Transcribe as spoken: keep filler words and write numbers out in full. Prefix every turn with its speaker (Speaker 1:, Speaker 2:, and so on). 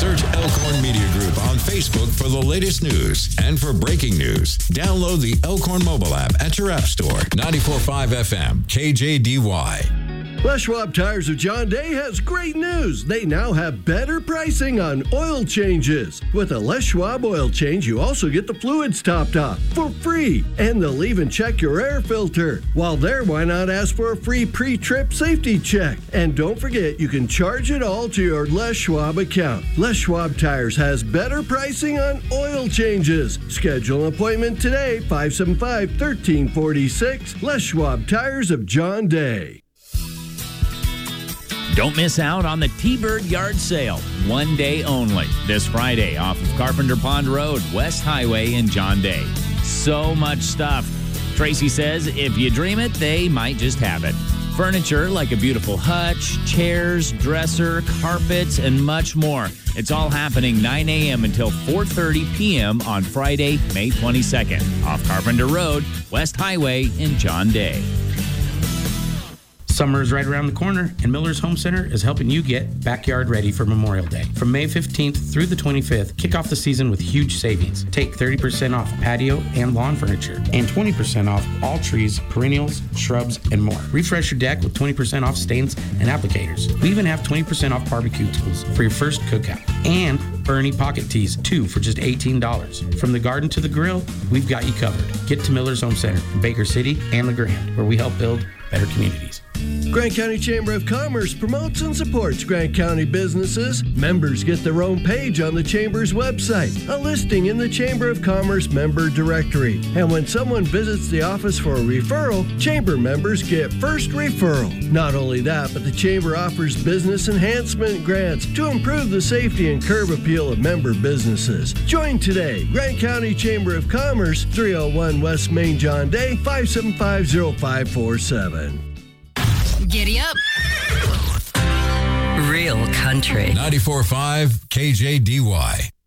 Speaker 1: Search Elkhorn Media Group on Facebook for the latest news. And for breaking news, download the Elkhorn mobile app at your app store. ninety-four point five F M, K J D Y.
Speaker 2: Les Schwab Tires of John Day has great news. They now have better pricing on oil changes. With a Les Schwab oil change, you also get the fluids topped off for free. And they'll even check your air filter. While there, why not ask for a free pre-trip safety check? And don't forget, you can charge it all to your Les Schwab account. Les Schwab Tires has better pricing on oil changes. Schedule an appointment today, five seven five, one three four six. Les Schwab Tires of John Day.
Speaker 3: Don't miss out on the T-Bird Yard Sale, one day only, this Friday off of Carpenter Pond Road, West Highway in John Day. So much stuff. Tracy says if you dream it, they might just have it. Furniture like a beautiful hutch, chairs, dresser, carpets, and much more. It's all happening nine a.m. until four thirty p.m. on Friday, May twenty-second, off Carpenter Road, West Highway in John Day.
Speaker 4: Summer is right around the corner, and Miller's Home Center is helping you get backyard ready for Memorial Day. From May fifteenth through the twenty-fifth, kick off the season with huge savings. Take thirty percent off patio and lawn furniture, and twenty percent off all trees, perennials, shrubs, and more. Refresh your deck with twenty percent off stains and applicators. We even have twenty percent off barbecue tools for your first cookout. And Bernie pocket tees, two for just eighteen dollars. From the garden to the grill, we've got you covered. Get to Miller's Home Center in Baker City and La Grande, where we help build better communities.
Speaker 2: Grant County Chamber of Commerce promotes and supports Grant County businesses. Members get their own page on the Chamber's website, a listing in the Chamber of Commerce member directory. And when someone visits the office for a referral, Chamber members get first referral. Not only that, but the Chamber offers business enhancement grants to improve the safety and curb appeal of member businesses. Join today. Grant County Chamber of Commerce, three oh one West Main John Day, five seven five, oh five four seven.
Speaker 5: Giddy up. Real country.
Speaker 1: ninety-four point five K J D Y.